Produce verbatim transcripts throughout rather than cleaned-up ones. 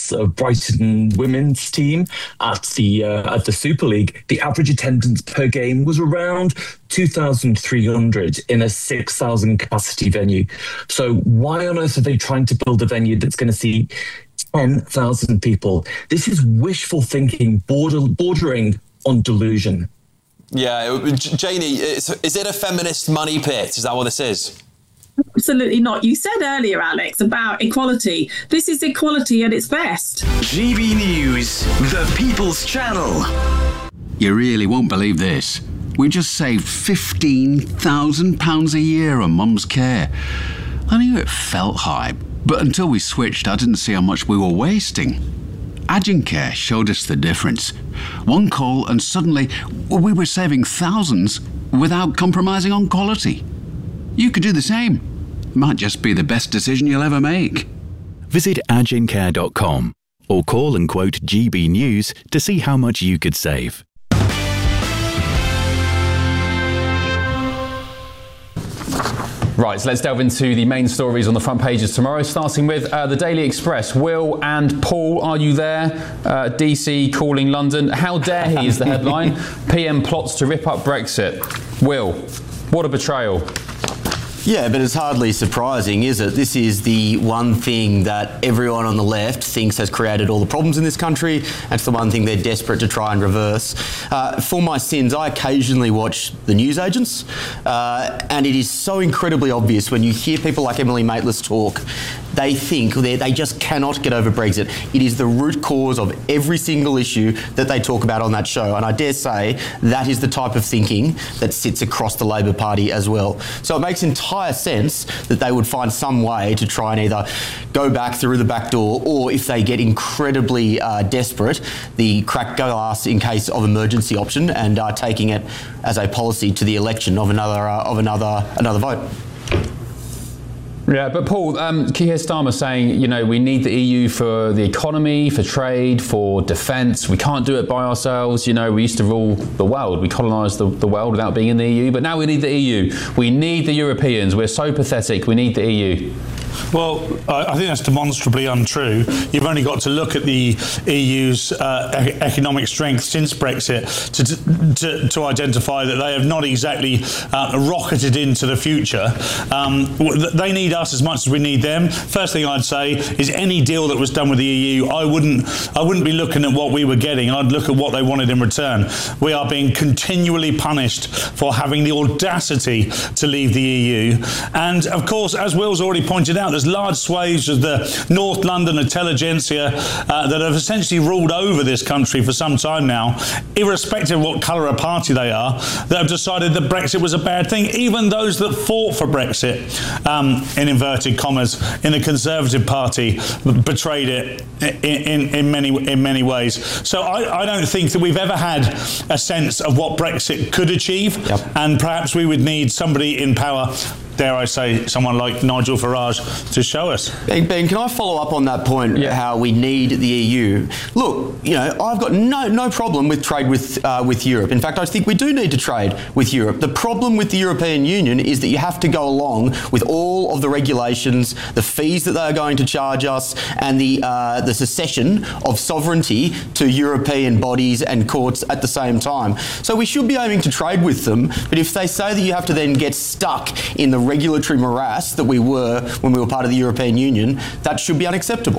Wolves, uh, Brighton women's team at the uh, at the Super League, the average attendance per game was around two thousand three hundred in a six thousand capacity venue. So why on earth are they trying to build a venue that's going to see ten thousand people? This is wishful thinking, border, bordering on delusion. Yeah, Janie, is, is it a feminist money pit? Is that what this is? Absolutely not. You said earlier, Alex, about equality. This is equality at its best. G B News, the People's Channel. You really won't believe this. We just saved fifteen thousand pounds a year on Mum's care. I knew it felt high, but until we switched, I didn't see how much we were wasting. Agencare showed us the difference. One call and suddenly we were saving thousands without compromising on quality. You could do the same. Might just be the best decision you'll ever make. Visit agencare dot com or call and quote G B News to see how much you could save. Right, so let's delve into the main stories on the front pages tomorrow, starting with uh, the Daily Express. Will and Paul, are you there? Uh, D C calling London. How dare he is the headline. P M plots to rip up Brexit. Will, what a betrayal. Yeah, but it's hardly surprising, is it? This is the one thing that everyone on the left thinks has created all the problems in this country. That's the one thing they're desperate to try and reverse. Uh, for my sins, I occasionally watch the newsagents, uh, and it is so incredibly obvious when you hear people like Emily Maitlis talk. They think they they just cannot get over Brexit. It is the root cause of every single issue that they talk about on that show. And I dare say that is the type of thinking that sits across the Labor Party as well. So it makes entire sense that they would find some way to try and either go back through the back door, or if they get incredibly uh, desperate, the crack glass in case of emergency option, and uh, taking it as a policy to the election of another uh, of another another vote. Yeah, but Paul, um, Keir Starmer saying, you know, we need the E U for the economy, for trade, for defence. We can't do it by ourselves. You know, we used to rule the world. We colonised the, the world without being in the E U. But now we need the E U. We need the Europeans. We're so pathetic. We need the E U. Well, I think that's demonstrably untrue. You've only got to look at the E U's uh, economic strength since Brexit to, to, to identify that they have not exactly uh, rocketed into the future. Um, they need us as much as we need them. First thing I'd say is any deal that was done with the E U, I wouldn't, I wouldn't be looking at what we were getting. I'd look at what they wanted in return. We are being continually punished for having the audacity to leave the E U. And of course, as Will's already pointed out, there's large swathes of the North London intelligentsia uh, that have essentially ruled over this country for some time now, irrespective of what colour of party they are, that have decided that Brexit was a bad thing. Even those that fought for Brexit, um, in inverted commas, in the Conservative Party, betrayed it in, in, in many in many ways. So I, I don't think that we've ever had a sense of what Brexit could achieve, yep. And perhaps we would need somebody in power, dare I say, someone like Nigel Farage, to show us. Ben, ben, can I follow up on that point, yeah. How we need the E U? Look, you know, I've got no no problem with trade with uh, with Europe. In fact, I think we do need to trade with Europe. The problem with the European Union is that you have to go along with all of the regulations, the fees that they are going to charge us, and the uh, the secession of sovereignty to European bodies and courts at the same time. So we should be aiming to trade with them, but if they say that you have to then get stuck in the regulatory morass that we were when we were part of the European Union, that should be unacceptable.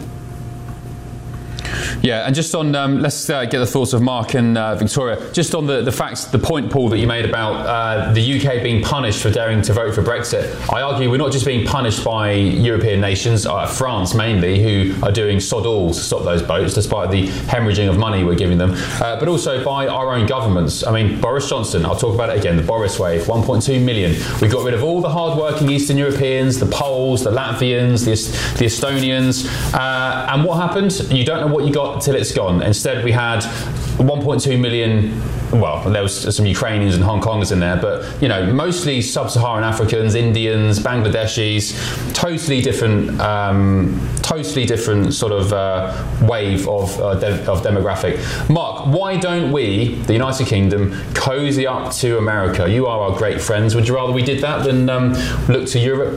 Yeah, and just on, um, let's uh, get the thoughts of Mark and uh, Victoria. Just on the, the facts, the point, Paul, that you made about uh, the U K being punished for daring to vote for Brexit. I argue we're not just being punished by European nations, uh, France mainly, who are doing sod all to stop those votes, despite the hemorrhaging of money we're giving them, uh, but also by our own governments. I mean, Boris Johnson, I'll talk about it again, the Boris wave, one point two million. We got rid of all the hard-working Eastern Europeans, the Poles, the Latvians, the, the Estonians, uh, and what happened? You don't know what you got till it's gone. Instead, we had one point two million, well, there was some Ukrainians and Hong Kongers in there, but, you know, mostly sub-Saharan Africans, Indians, Bangladeshis, totally different, um, totally different sort of uh, wave of, uh, de- of demographic. Mark, why don't we, the United Kingdom, cozy up to America? You are our great friends. Would you rather we did that than um, look to Europe?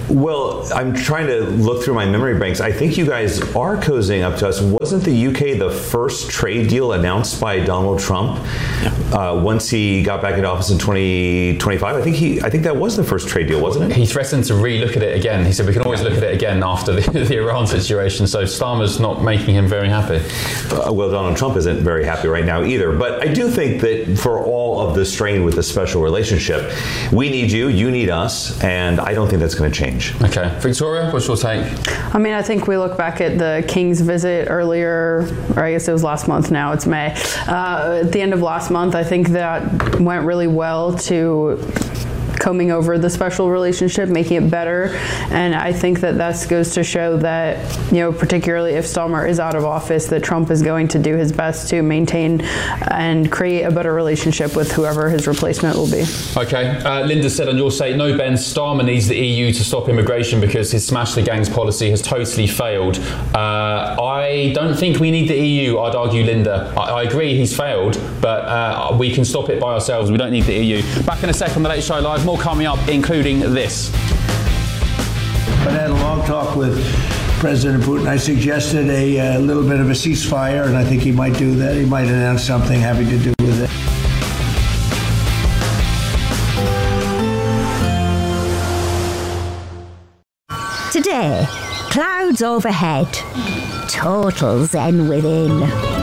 Well, I'm trying to look through my memory banks. I think you guys are cozying up to us. Wasn't the U K the first trade deal announced by Donald Trump uh, once he got back into office in twenty twenty-five? I think he. I think that was the first trade deal, wasn't it? He threatened to re-look at it again. He said we can always look at it again after the, the Iran situation. So Starmer's not making him very happy. Uh, well, Donald Trump isn't very happy right now either. But I do think that for all of the strain with the special relationship, we need you, you need us, and I don't think that's going to change. Okay. Victoria, what's your take? I mean, I think we look back at the King's visit earlier, or I guess it was last month now, it's May. Uh, at the end of last month, I think that went really well to combing over the special relationship, making it better. And I think that that goes to show that, you know, particularly if Starmer is out of office, that Trump is going to do his best to maintain and create a better relationship with whoever his replacement will be. Okay. Uh, Linda said on your site, no, Ben, Starmer needs the E U to stop immigration because his smash the gangs policy has totally failed. Uh, I don't think we need the E U, I'd argue, Linda. I, I agree he's failed, but uh, we can stop it by ourselves. We don't need the E U. Back in a sec on The Late Show Live. More coming up, including this. I had a long talk with President Putin. I suggested a, a little bit of a ceasefire, and I think he might do that. He might announce something having to do with it. Today, clouds overhead, total zen within.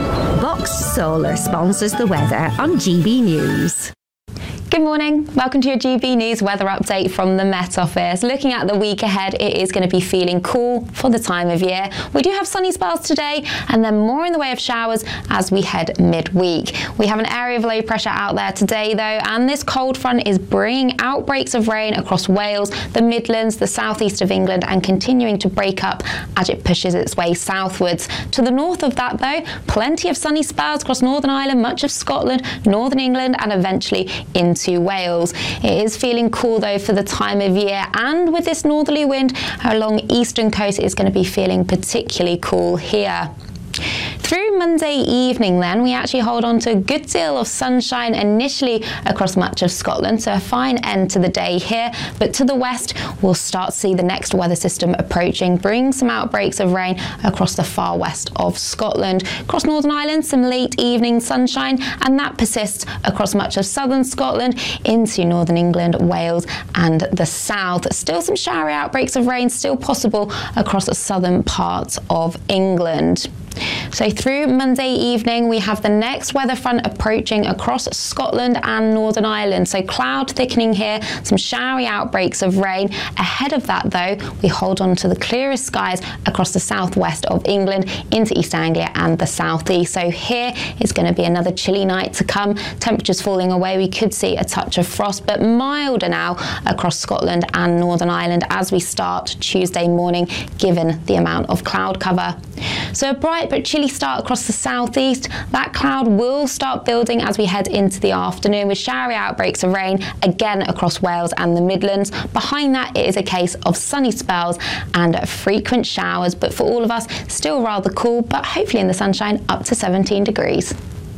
Box Solar sponsors the weather on G B News. Good morning. Welcome to your G B News weather update from the Met Office. Looking at the week ahead, it is going to be feeling cool for the time of year. We do have sunny spells today and then more in the way of showers as we head midweek. We have an area of low pressure out there today though, and this cold front is bringing outbreaks of rain across Wales, the Midlands, the southeast of England, and continuing to break up as it pushes its way southwards. To the north of that though, plenty of sunny spells across Northern Ireland, much of Scotland, Northern England, and eventually into to Wales. It is feeling cool though for the time of year, and with this northerly wind along eastern coast, it's going to be feeling particularly cool here. Through Monday evening then, we actually hold on to a good deal of sunshine initially across much of Scotland, so a fine end to the day here, but to the west we'll start to see the next weather system approaching, bringing some outbreaks of rain across the far west of Scotland. Across Northern Ireland, some late evening sunshine, and that persists across much of southern Scotland into northern England, Wales and the south. Still some showery outbreaks of rain still possible across the southern parts of England. So through Monday evening, we have the next weather front approaching across Scotland and Northern Ireland. So cloud thickening here, some showery outbreaks of rain. Ahead of that though, we hold on to the clearest skies across the southwest of England into East Anglia and the southeast. So here is going to be another chilly night to come. Temperatures falling away. We could see a touch of frost, but milder now across Scotland and Northern Ireland as we start Tuesday morning, given the amount of cloud cover. So a bright but chilly start across the southeast. That cloud will start building as we head into the afternoon with showery outbreaks of rain again across Wales and the Midlands. Behind that, it is a case of sunny spells and frequent showers, but for all of us, still rather cool, but hopefully in the sunshine up to seventeen degrees.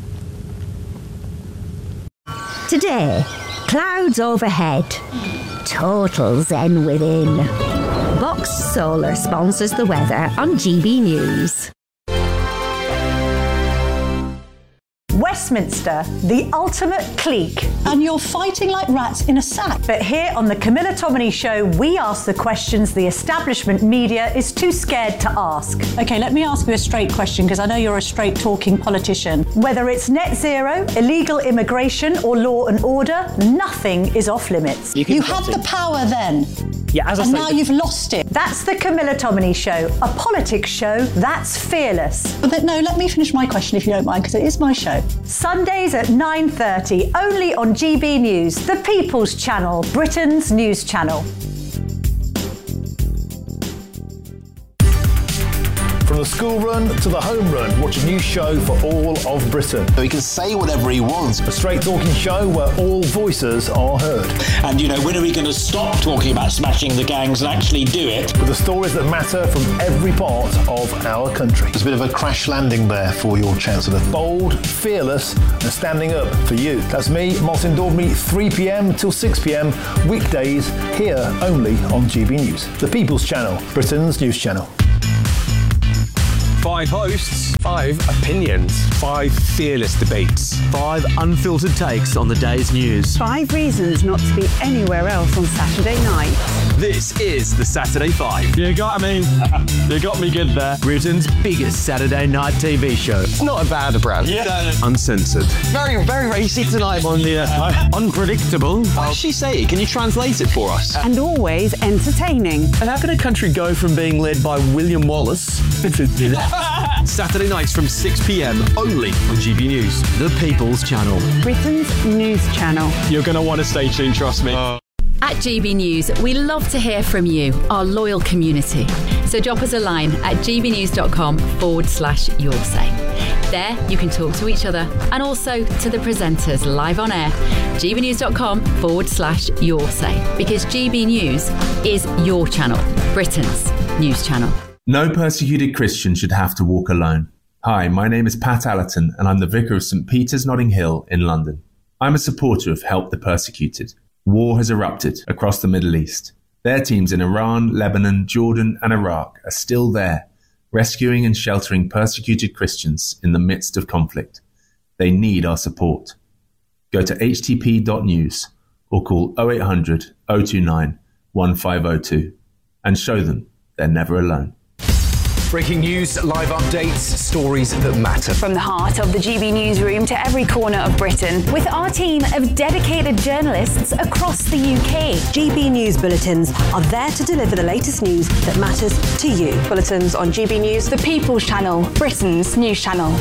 Today, clouds overhead, total zen within. Box Solar sponsors the weather on G B News. Westminster, the ultimate clique. And you're fighting like rats in a sack. But here on the Camilla Tominey Show, we ask the questions the establishment media is too scared to ask. Okay, let me ask you a straight question, because I know you're a straight-talking politician. Whether it's net zero, illegal immigration, or law and order, nothing is off limits. You, you had the power then. Yeah, as I and say, now you've lost it. That's the Camilla Tominey Show, a politics show that's fearless. But no, let me finish my question if you don't mind, because it is my show. Sundays at nine thirty, only on G B News, the People's Channel, Britain's news channel. From the school run to the home run, watch a new show for all of Britain. So he can say whatever he wants. A straight talking show where all voices are heard. And, you know, when are we going to stop talking about smashing the gangs and actually do it? With the stories that matter from every part of our country. There's a bit of a crash landing there for your Chancellor. Bold, fearless and standing up for you. That's me, Martin Daubney, three p.m. till six p.m. weekdays here only on G B News. The People's Channel, Britain's news channel. Five hosts, five opinions, five fearless debates, five unfiltered takes on the day's news. Five reasons not to be anywhere else on Saturday night. This is the Saturday Five. You got me. You got me good there. Britain's biggest Saturday night T V show. It's not a bad brand. Yeah. Uncensored. Very, very racy tonight on the uh, unpredictable. What did she say? Can you translate it for us? And always entertaining. And how can a country go from being led by William Wallace to Saturday nights from six p.m. only on G B News. The People's Channel. Britain's news channel. You're going to want to stay tuned, trust me. Uh. At G B News, we love to hear from you, our loyal community. So drop us a line at gbnews.com forward slash your say. There, you can talk to each other and also to the presenters live on air. gbnews.com forward slash your say. Because G B News is your channel, Britain's news channel. No persecuted Christian should have to walk alone. Hi, my name is Pat Allerton and I'm the Vicar of St Peter's Notting Hill in London. I'm a supporter of Help the Persecuted. War has erupted across the Middle East. Their teams in Iran, Lebanon, Jordan and Iraq are still there, rescuing and sheltering persecuted Christians in the midst of conflict. They need our support. Go to h t p dot news or call oh eight hundred, oh two nine, one five oh two and show them they're never alone. Breaking news, live updates, stories that matter. From the heart of the G B newsroom to every corner of Britain, with our team of dedicated journalists across the U K. G B News bulletins are there to deliver the latest news that matters to you. Bulletins on G B News, the People's Channel, Britain's news channel.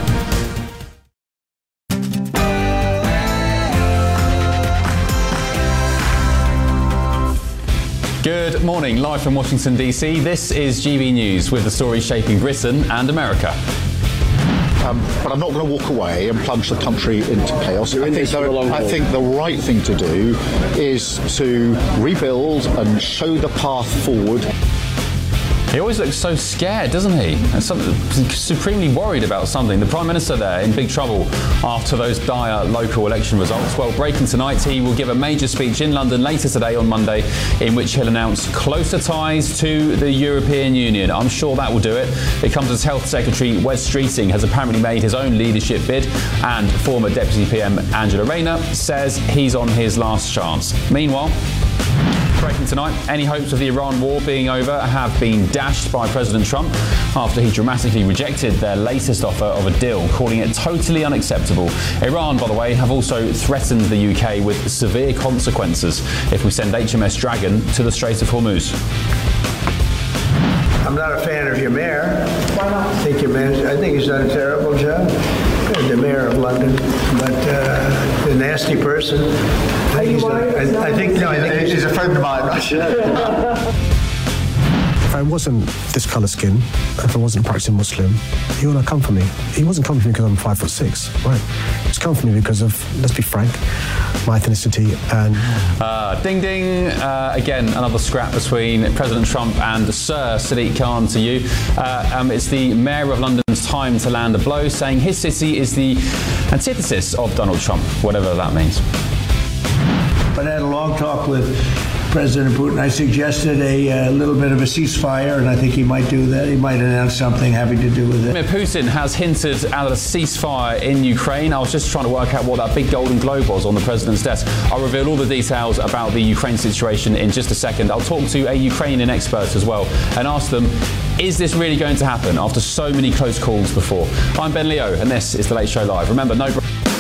Good morning, live from Washington D C. This is G B News with the stories shaping Britain and America. Um, but I'm not going to walk away and plunge the country into chaos. I think, the, I think the right thing to do is to rebuild and show the path forward. He always looks so scared, doesn't he? And some, supremely worried about something. The Prime Minister there in big trouble after those dire local election results. Well, breaking tonight, he will give a major speech in London later today on Monday in which he'll announce closer ties to the European Union. I'm sure that will do it. It comes as Health Secretary Wes Streeting has apparently made his own leadership bid and former Deputy P M Angela Rayner says he's on his last chance. Meanwhile, breaking tonight, any hopes of the Iran war being over have been dashed by President Trump after he dramatically rejected their latest offer of a deal, calling it totally unacceptable. Iran, by the way, have also threatened the U K with severe consequences if we send H M S Dragon to the Strait of Hormuz. I'm not a fan of your mayor. Why not? I think your mayor, I think he's done a terrible job. The mayor of London, but uh, a nasty person. I think, he's done, I, I think no, I think he's, he's a friend of mine. If I wasn't this colour skin, if I wasn't practicing Muslim, he would not come for me. He wasn't coming for me because I'm five foot six, right? He's come for me because of, let's be frank, my ethnicity and... Uh, ding ding, uh, again, another scrap between President Trump and Sir Sadiq Khan to you. Uh, um, it's the Mayor of London's time to land a blow, saying his city is the antithesis of Donald Trump, whatever that means. But I had a long talk with President Putin. I suggested a, a little bit of a ceasefire, and I think he might do that. He might announce something having to do with it. Putin has hinted at a ceasefire in Ukraine. I was just trying to work out what that big golden globe was on the president's desk. I'll reveal all the details about the Ukraine situation in just a second. I'll talk to a Ukrainian expert as well and ask them, is this really going to happen after so many close calls before? I'm Ben Leo, and this is The Late Show Live. Remember, no break.